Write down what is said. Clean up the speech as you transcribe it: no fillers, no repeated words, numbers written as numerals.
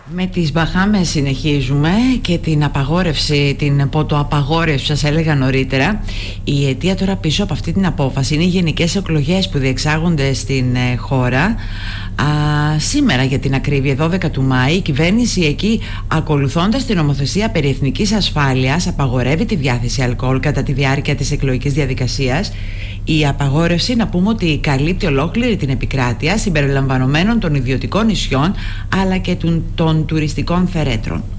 Με τις Μπαχάμες συνεχίζουμε και την απαγόρευση, την ποτοαπαγόρευση σας έλεγα νωρίτερα. Η αιτία τώρα πίσω από αυτή την απόφαση είναι οι γενικές εκλογές που διεξάγονται στην χώρα. Σήμερα για την ακρίβεια 12 του Μάη η κυβέρνηση εκεί, ακολουθώντας την νομοθεσία περί εθνικής ασφάλειας, απαγορεύει τη διάθεση αλκοόλ κατά τη διάρκεια της εκλογικής διαδικασίας. Η απαγόρευση, να πούμε ότι καλύπτει ολόκληρη την επικράτεια συμπεριλαμβανομένων των ιδιωτικών νησιών αλλά και των τουριστικών θερέτρων.